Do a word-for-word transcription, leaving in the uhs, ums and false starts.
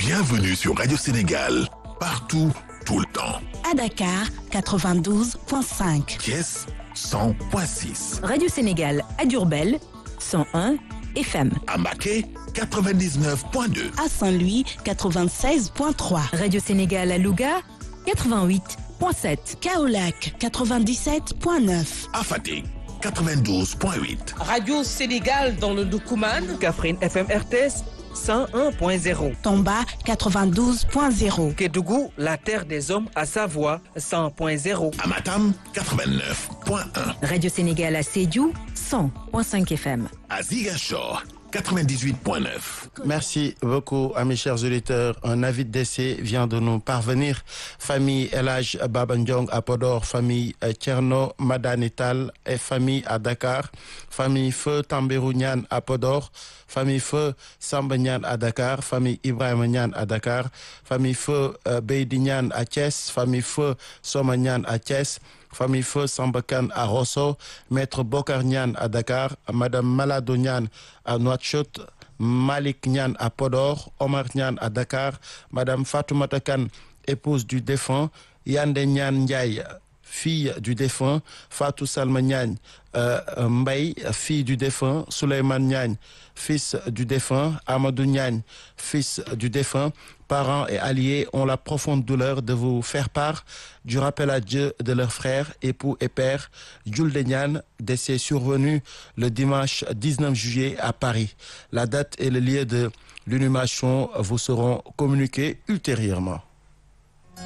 Bienvenue sur Radio Sénégal, partout, tout le temps. À Dakar, quatre-vingt-douze virgule cinq. Thiès, cent virgule six. Radio Sénégal à Diourbel, cent un F M. À Mbacké, quatre-vingt-dix-neuf virgule deux. À Saint-Louis, quatre-vingt-seize virgule trois. Radio Sénégal à Louga, quatre-vingt-huit virgule sept. Kaolack, quatre-vingt-dix-sept virgule neuf. À Fatick, quatre-vingt-douze virgule huit. Radio Sénégal dans le Doukoumane. Kaffrine F M R T S cent un point zéro. Tomba, quatre-vingt-douze point zéro. Kédougou, la terre des hommes à Savoie, cent point zéro. À Matam, quatre-vingt-neuf virgule un. Radio Sénégal à Sédhiou, cent virgule cinq F M. À Ziguinchor, quatre-vingt-dix-huit virgule neuf. Merci beaucoup à mes chers auditeurs. Un avis de décès vient de nous parvenir. Famille El Hadj Baba Ndiong à Podor, famille Thierno Madanital et famille à Dakar, famille Feu Tambérou Niane à Podor, famille Feu Samba Niane à Dakar, famille Ibrahima Niane à Dakar, famille Feu euh, Beydi Niane à Thiès, famille Feu Soma Niane à Thiès, famille Feu Samba Kane à Rosso, maître Bokar Niane à Dakar, madame Malado Niane à Nouakchott, Malik Niane à Podor, Omar Niane à Dakar, madame Fatoumata Kane, épouse du défunt, Yande Niane Ndiaye, fille du défunt, Fatou Salma Niane euh, Mbaye, fille du défunt, Souleymane Niane, fils du défunt, Amadou Niane, fils du défunt. Parents et alliés ont la profonde douleur de vous faire part du rappel à Dieu de leurs frères, époux et pères, Jules Niane, décès survenu le dimanche dix-neuf juillet à Paris. La date et le lieu de l'inhumation vous seront communiqués ultérieurement.